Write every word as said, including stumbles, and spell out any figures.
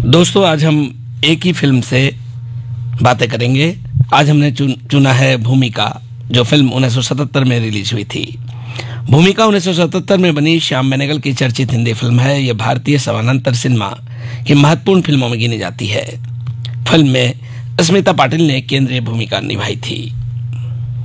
दोस्तों, आज हम एक ही फिल्म से बातें करेंगे। आज हमने चुन, चुना है भूमिका, जो फिल्म उन्नीस सौ सतहत्तर में रिलीज हुई थी। भूमिका उन्नीस सौ सतहत्तर में बनी श्याम बेनेगल की चर्चित हिंदी फिल्म है। यह भारतीय समानांतर सिनेमा की महत्वपूर्ण फिल्मों में गिनी जाती है। फिल्म में स्मिता पाटिल ने केंद्रीय भूमिका निभाई थी।